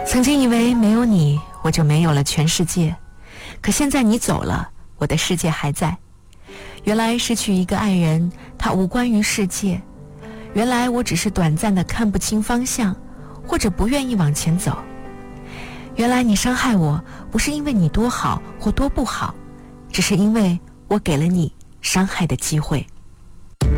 曾经以为没有你，我就没有了全世界，可现在你走了，我的世界还在。原来失去一个爱人，它无关于世界。原来我只是短暂的看不清方向，或者不愿意往前走。原来你伤害我，不是因为你多好或多不好，只是因为我给了你伤害的机会。